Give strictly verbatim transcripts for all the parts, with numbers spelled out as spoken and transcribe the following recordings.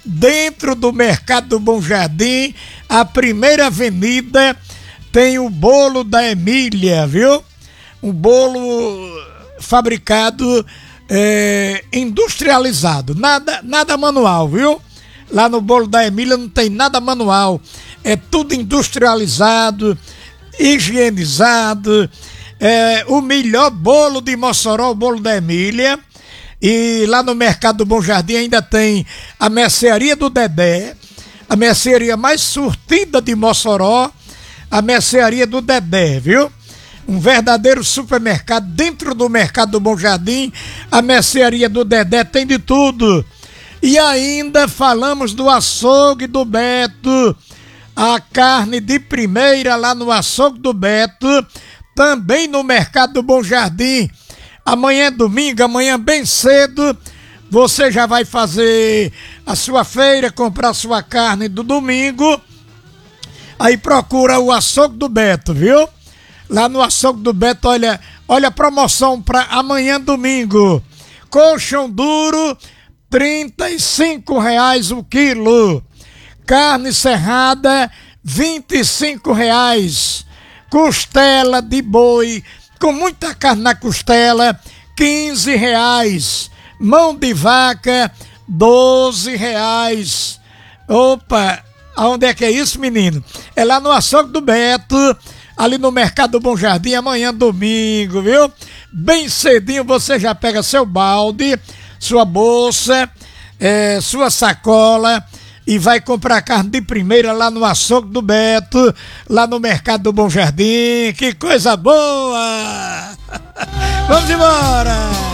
dentro do Mercado do Bom Jardim, a primeira avenida, tem o bolo da Emília, viu? Um bolo fabricado, é, industrializado, nada, nada manual, viu? Lá no bolo da Emília não tem nada manual, é tudo industrializado, higienizado, é o melhor bolo de Mossoró, o bolo da Emília. E lá no Mercado do Bom Jardim ainda tem a mercearia do Dedé, a mercearia mais surtida de Mossoró, a mercearia do Dedé, viu? Um verdadeiro supermercado dentro do Mercado do Bom Jardim, a mercearia do Dedé tem de tudo. E ainda falamos do açougue do Beto, a carne de primeira lá no açougue do Beto, também no Mercado do Bom Jardim. Amanhã é domingo, amanhã bem cedo, você já vai fazer a sua feira, comprar sua carne do domingo. Aí procura o açougue do Beto, viu? Lá no açougue do Beto, olha, olha a promoção para amanhã domingo. Colchão duro, trinta e cinco reais o quilo. Carne serrada, vinte e cinco reais. Costela de boi, com muita carne na costela, quinze reais. Mão de vaca, doze reais. Opa, aonde é que é isso, menino? É lá no açougue do Beto, ali no Mercado do Bom Jardim, amanhã domingo, viu? Bem cedinho você já pega seu balde, sua bolsa, é, sua sacola e vai comprar carne de primeira lá no açougue do Beto, lá no Mercado do Bom Jardim. Que coisa boa! Vamos embora!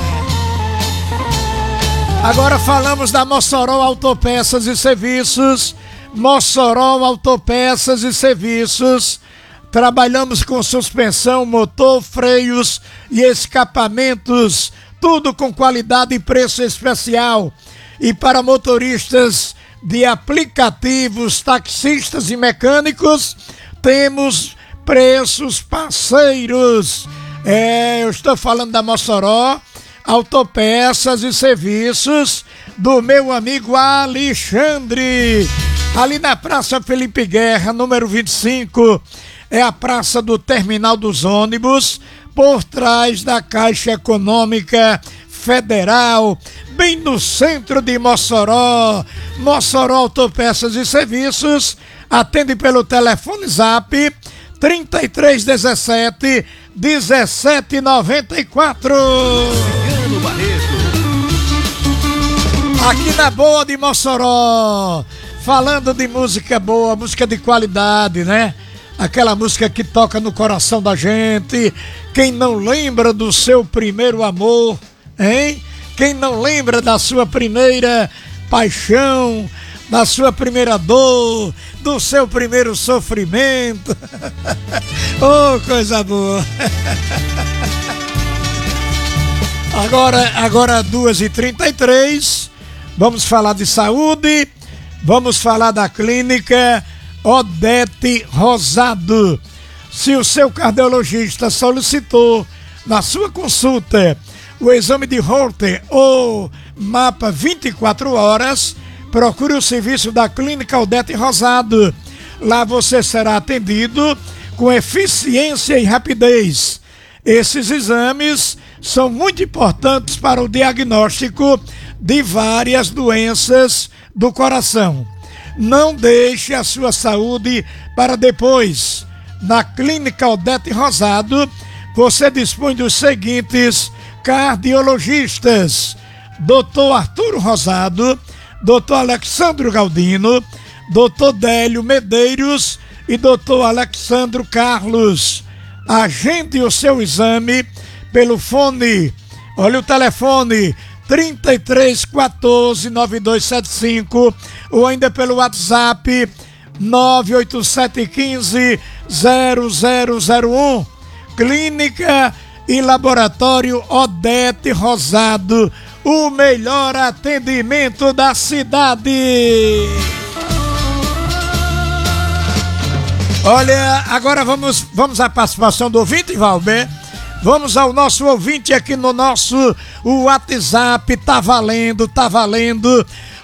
Agora falamos da Mossoró Autopeças e Serviços. Mossoró Autopeças e Serviços. Trabalhamos com suspensão, motor, freios e escapamentos, tudo com qualidade e preço especial. E para motoristas de aplicativos, taxistas e mecânicos, temos preços parceiros. É, eu estou falando da Mossoró Autopeças e Serviços, do meu amigo Alexandre, ali na Praça Felipe Guerra, número vinte e cinco. É a praça do Terminal dos Ônibus, por trás da Caixa Econômica Federal, bem no centro de Mossoró. Mossoró Autopeças e Serviços, atende pelo telefone Zap trinta e três dezessete, dezessete noventa e quatro. Aqui na Boa de Mossoró, falando de música boa, música de qualidade, né? Aquela música que toca no coração da gente. Quem não lembra do seu primeiro amor, hein? Quem não lembra da sua primeira paixão, da sua primeira dor, do seu primeiro sofrimento? Oh, coisa boa! Agora, agora duas e trinta e três, vamos falar de saúde, vamos falar da clínica Odete Rosado. Se o seu cardiologista solicitou na sua consulta o exame de Holter ou mapa vinte e quatro horas, procure o serviço da clínica Odete Rosado. Lá você será atendido com eficiência e rapidez. Esses exames são muito importantes para o diagnóstico de várias doenças do coração. Não deixe a sua saúde para depois. Na clínica Odete Rosado, você dispõe dos seguintes cardiologistas: doutor Arturo Rosado, doutor Alexandro Galdino, doutor Délio Medeiros e doutor Alexandro Carlos. Agende o seu exame pelo fone, olha o telefone, trinta e três, quatorze, noventa e dois setenta e cinco, ou ainda pelo WhatsApp nove oito sete um cinco, zero zero zero um. Clínica e Laboratório Odete Rosado, o melhor atendimento da cidade. Olha, agora vamos, vamos à participação do ouvinte, Valber. Vamos ao nosso ouvinte aqui no nosso WhatsApp. Tá valendo, tá valendo.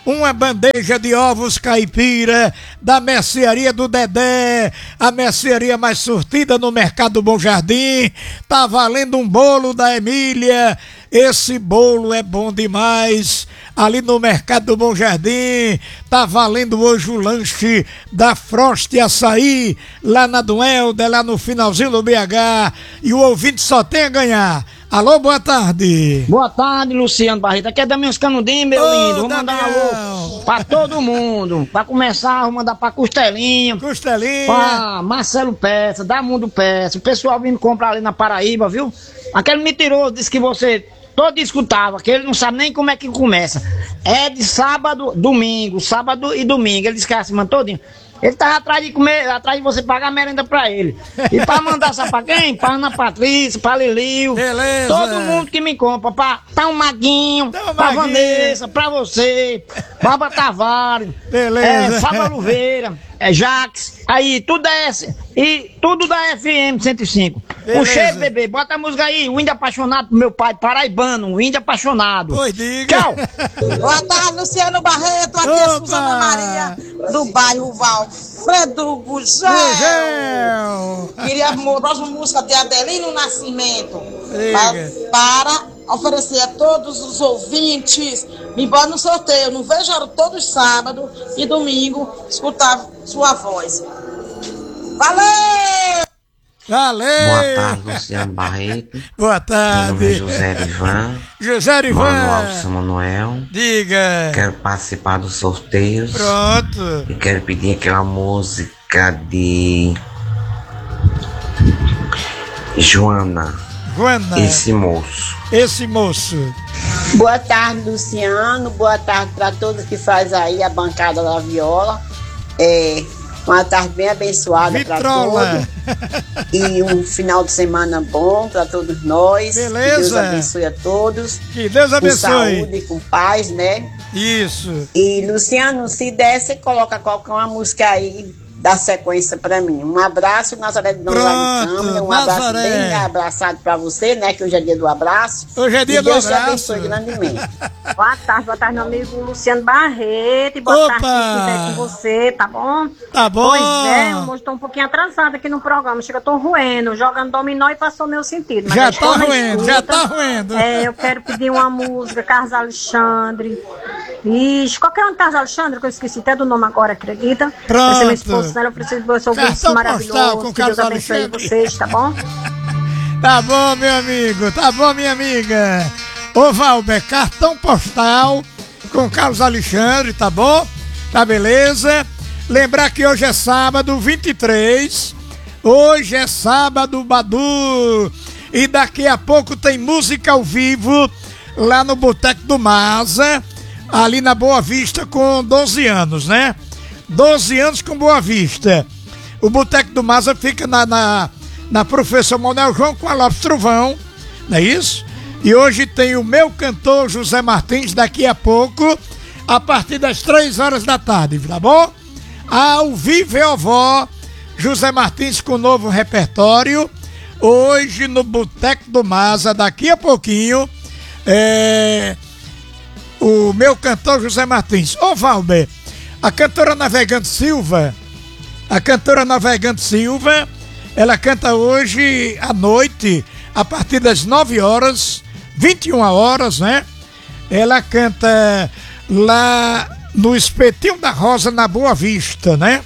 uma bandeja de ovos caipira da mercearia do Dedé, a mercearia mais surtida no Mercado do Bom Jardim. Tá valendo um bolo da Emília. Esse bolo é bom demais. Ali no Mercado do Bom Jardim, tá valendo hoje o lanche da Frost Açaí, lá na Duelda, lá no finalzinho do B H. E o ouvinte só tem a ganhar. Alô, boa tarde. Boa tarde, Luciano Barreto. Aqui é Damião Canudinho, meu Ô, lindo. Vou mandar um alô pra todo mundo. Pra começar, vou mandar pra Costelinha. Costelinha. Pra Marcelo Peça, da Mundo Peça. O pessoal vindo comprar ali na Paraíba, viu? Aquele mentiroso disse que você todo escutava, que ele não sabe nem como é que começa. É de sábado, domingo, sábado e domingo. Ele disse que é assim, mano, todinho. Ele tava atrás de comer, atrás de você pagar a merenda pra ele. E pra mandar sabe pra quem? Pra Ana Patrícia, pra Lilio. Beleza. Todo mundo que me compra. Pra Tão Maguinho, Tão pra Maguinho. Vanessa, pra você, Bárbara Tavares. Beleza. É, Fábio Oliveira, é Jax. Aí, tudo é esse. E tudo da F M cento e cinco. Beleza. O cheiro, bebê. Bota a música aí. O Índio Apaixonado pro meu pai, paraibano. O Índio Apaixonado. Pois diga. Tchau. Boa tarde, Luciano Barreto. Aqui Opa! é Suzana Maria, do bairro Valfredo Bugel. Bugel. Queria a próxima música de Adelino Nascimento. Diga. Para, para oferecer a todos os ouvintes. Me bota no sorteio. Não vejo a hora todos sábado e domingo escutar sua voz. Valeu! Valeu. Boa tarde, Luciano Barreto. Boa Meu nome é tarde. José Ivan, José moro no Alto Ivan. São Manuel. Diga. Quero participar dos sorteios Pronto. e quero pedir aquela música de Joana, Joana. esse moço. Esse moço. Boa tarde, Luciano. Boa tarde para todos que fazem aí a bancada da viola. É, uma tarde bem abençoada para Vitrola. todos. E um final de semana bom para todos nós. Beleza. Que Deus abençoe a todos. Que Deus Com abençoe. saúde, com paz, né? Isso. E, Luciano, se der, você coloca qualquer uma música aí, dá sequência pra mim. Um abraço, Nazaré de Dom Pronto, Câmara. Um abraço Nazaré. bem abraçado pra você, né? Que hoje é dia do abraço. Hoje é dia e do Deus te abraço. abençoe grandemente. Boa tarde, boa tarde, meu amigo Luciano Barreto. E boa Opa! tarde, se quiser com você, tá bom? Tá bom. Pois é, hoje tô um pouquinho atrasada aqui no programa. Chega, eu tô roendo, jogando dominó e passou meu sentido. Mas Já eu estou tá na roendo, escuta. já tá roendo. É, eu quero pedir uma música, Carlos Alexandre. Ixi, qualquer um de Carlos Alexandre, que eu esqueci até do nome agora, acredita? Pronto. Vai ser meu esposo, né? Eu preciso de você ouvir isso Cartão maravilhoso. postal com Que Carlos Deus abençoe Alexandre. vocês, tá bom? Tá bom, meu amigo. Tá bom, minha amiga. Ô, Valber, cartão postal com Carlos Alexandre, tá bom? Tá beleza? Lembrar que hoje é sábado, vinte e três. Hoje é sábado, Badu. E daqui a pouco tem música ao vivo lá no Boteco do Maza, ali na Boa Vista, com doze anos, né? doze anos com Boa Vista. O Boteco do Maza fica na, na, na Professor Manuel João com a Lopes Trovão, não é isso? E hoje tem o meu cantor José Martins daqui a pouco, a partir das três horas da tarde, tá bom? Ao vivo e vovó, José Martins com novo repertório, hoje no Boteco do Maza, daqui a pouquinho, é, o meu cantor José Martins. Ô Valber, a cantora Navegante Silva, a cantora Navegante Silva, ela canta hoje à noite, a partir das nove horas, vinte e uma horas, né? Ela canta lá no Espetinho da Rosa, na Boa Vista, né?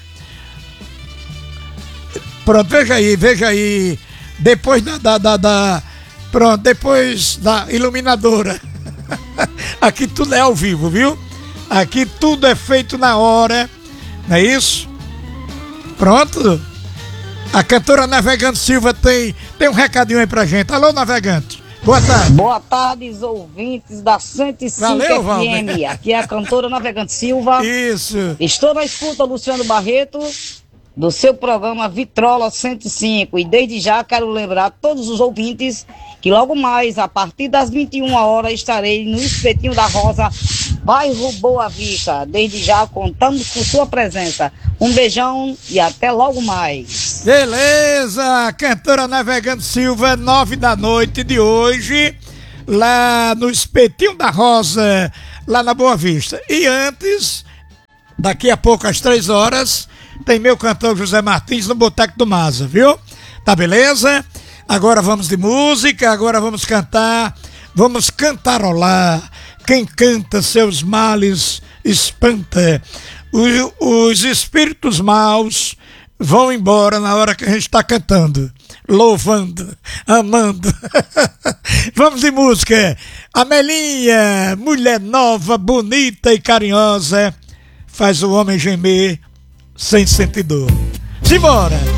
Pronto, veja aí, veja aí. Depois da, da, da, da pronto, depois da iluminadora. Aqui tudo é ao vivo, viu? Aqui tudo é feito na hora, não é isso? Pronto. A cantora Navegante Silva tem, tem um recadinho aí pra gente. Alô, Navegante. Boa tarde. Boa tarde, ouvintes da cento e cinco Valeu, F M. Valber. Aqui é a cantora Navegante Silva. Isso. Estou na escuta, Luciano Barreto, do seu programa Vitrola cento e cinco. E desde já quero lembrar a todos os ouvintes que logo mais, a partir das vinte e uma horas, estarei no Espetinho da Rosa, bairro Boa Vista. Desde já contamos com sua presença. Um beijão e até logo mais. Beleza, cantora Navegante Silva, nove da noite de hoje, lá no Espetinho da Rosa, lá na Boa Vista. E antes, daqui a pouco às três horas, tem meu cantor José Martins no Boteco do Maza, viu? Tá beleza? Agora vamos de música, agora vamos cantar, vamos cantarolar. Quem canta seus males espanta. Os, os espíritos maus vão embora na hora que a gente está cantando, louvando, amando. Vamos de música. Amelinha, mulher nova, bonita e carinhosa, faz o homem gemer sem sentir dor. Simbora!